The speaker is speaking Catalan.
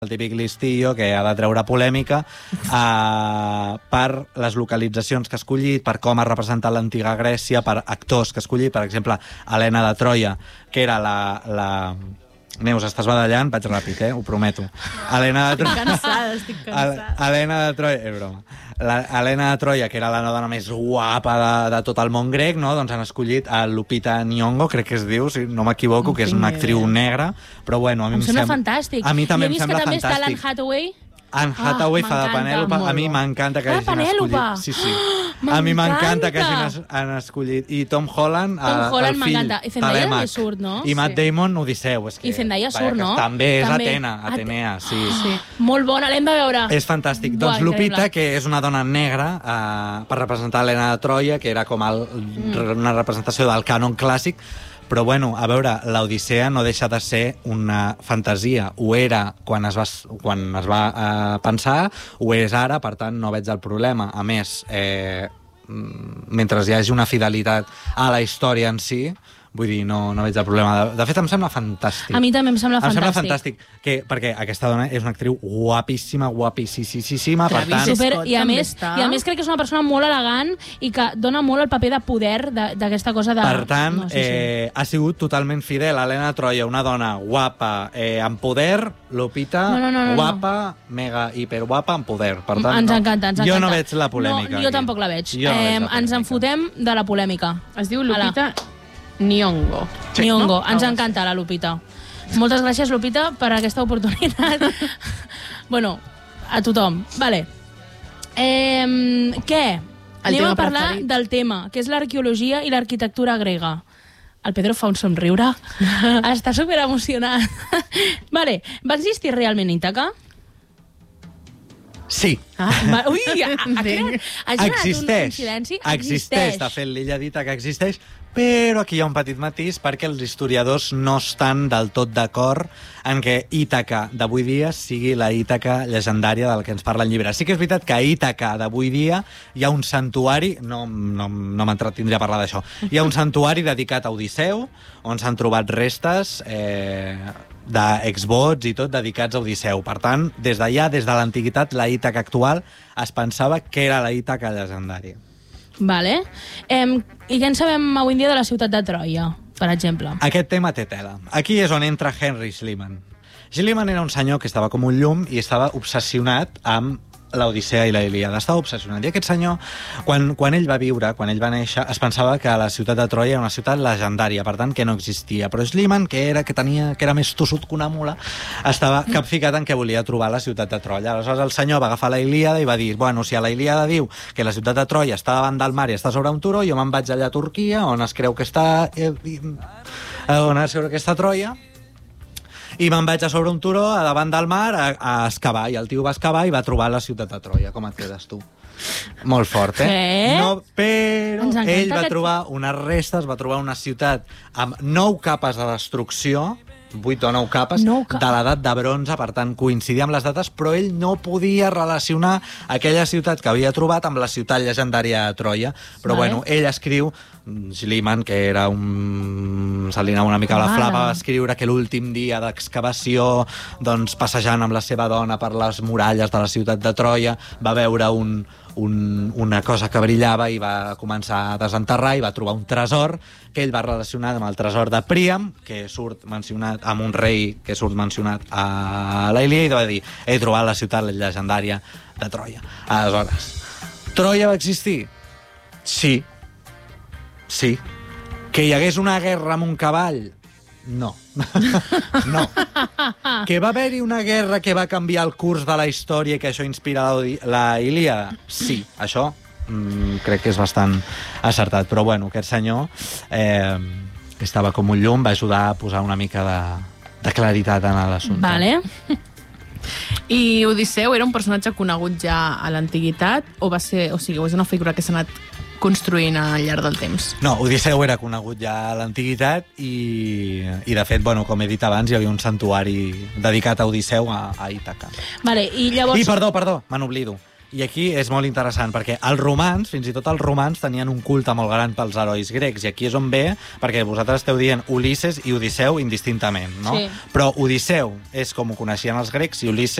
el típic listillo que ha de treure polèmica per les localitzacions que ha escollit, per com ha representat l'antiga Grècia, per actors que ha escollit, per exemple, Helena de Troia, que era la... Neus, estàs badallant? Vaig ràpid, ho prometo. Helena de Troia... Estic cansada. Helena de Troia... És broma. Helena de Troia, que era la dona més guapa de tot el món grec, no? Doncs han escollit a Lupita Nyong'o, crec que es diu, si no m'equivoco, que és una actriu negra, però bueno, a mi em sembla fantàstic. A mi també em sembla fantàstic. I he vist que també està l'Anne Hathaway. Anne Hathaway fa de Penèlope. A mi m'encanta que hagin escollit... Sí, sí. A mi m'encanta que hagin escollit. I Tom Holland, el fill, Telèmac. No? I Matt Damon, Odisseu. I Zendaya surt, no? També és Atenea, sí. Molt bona, l'hem de veure. És fantàstic. Doncs Lupita, que és una dona negra, per representar Helena de Troia, que era com una representació del cànon clàssic, però, bueno, a veure, l'Odissea no deixa de ser una fantasia. Ho era quan es va pensar, ho és ara, per tant, no veig el problema. A més, mentre hi hagi una fidelitat a la història en si, vull dir, no veig el problema. De fet, em sembla fantàstic. A mi també em sembla fantàstic. Em sembla fantàstic, perquè aquesta dona és una actriu guapíssima, guapíssima, per tant... I a més crec que és una persona molt elegant i que dona molt el paper de poder d'aquesta cosa de... Per tant, ha sigut totalment fidel a Helena de Troia, una dona guapa, amb poder, Lupita, guapa, mega hiperguapa, amb poder. Per tant, ens encanta. Jo no veig la polèmica. No, jo tampoc la veig. Ens en fotem de la polèmica. Es diu Lupita Nyong'o. Nyong'o. Ens encanta la Lupita. Moltes gràcies, Lupita, per aquesta oportunitat. Bueno, a tothom. Vale. Què? Anem a parlar del tema, que és l'arqueologia i l'arquitectura grega. El Pedro fa un somriure. Està superemocionat. Vale. Va existir realment Ítaca? Sí. Ui, existeix. Existeix. De fet, l'illa d'Ítaca existeix, però aquí hi ha un petit matís perquè els historiadors no estan del tot d'acord en què Ítaca d'avui dia sigui la Ítaca llegendària del que ens parla el llibre. Sí que és veritat que a Ítaca d'avui dia hi ha un santuari, no m'entretindré a parlar d'això, hi ha un santuari dedicat a Odisseu, on s'han trobat restes d'exvots i tot dedicats a Odisseu. Per tant, des d'allà, des de l'antiguitat, la Ítaca actual es pensava que era la Ítaca llegendària. Vale. I què en sabem avui en dia de la ciutat de Troia, per exemple? Aquest tema té tela. Aquí és on entra Henry Schliemann. Schliemann era un senyor que estava com un llum i estava obsessionat amb l'Odissea i la Ilíada. Estava obsessionat. I aquest senyor, quan ell va viure, quan ell va néixer, es pensava que la ciutat de Troia era una ciutat legendària, per tant, que no existia. Però Schliemann, que era més tossut que una mula, estava capficat en què volia trobar la ciutat de Troia. Aleshores, el senyor va agafar la Ilíada i va dir, bueno, si a la Ilíada diu que la ciutat de Troia està davant del mar i està sobre un turó, jo me'n vaig allà a Turquia, on es creu que està Troia, i me'n vaig a sobre un turó, a davant del mar, a excavar. I el tio va excavar i va trobar la ciutat de Troia. Com et quedes, tu? Molt fort, No, però ell va trobar unes restes, va trobar una ciutat amb 9 capes de destrucció, 8 o 9 capes, de l'edat de bronze, per tant, coincidia amb les dates, però ell no podia relacionar aquella ciutat que havia trobat amb la ciutat llegendària de Troia. Però, bueno, ell escriu, Schliemann, que era se li anava una mica a la flapa, va escriure que l'últim dia d'excavació, doncs, passejant amb la seva dona per les muralles de la ciutat de Troia, va veure una cosa que brillava i va començar a desenterrar i va trobar un tresor que ell va relacionar amb el tresor de Príam, que surt mencionat amb un rei que surt mencionat a la Ilíada, i va dir, he trobat la ciutat llegendària de Troia. Aleshores, Troia va existir? Sí. Que hi hagués una guerra amb un cavall? No. No. Que va haver-hi una guerra que va canviar el curs de la història i que això inspira la Ilíada? Sí, això crec que és bastant acertat. Però, bueno, aquest senyor que estava com un llum va ajudar a posar una mica de claritat en l'assumpte. Vale. I Odisseu era un personatge conegut ja a l'antiguitat o és una figura que s'ha anat construint al llarg del temps? No, Odisseu era conegut ja a l'antiguitat i de fet, bueno, com he dit abans, hi havia un santuari dedicat a Odisseu a Ítaca. Vale, i llavors... I, perdó, me n'oblido. I aquí és molt interessant, perquè els romans, fins i tot els romans, tenien un culte molt gran pels herois grecs, i aquí és on ve, perquè vosaltres esteu dient Ulisses i Odisseu indistintament, no? Sí. Però Odisseu és com ho coneixien els grecs, i Ulisses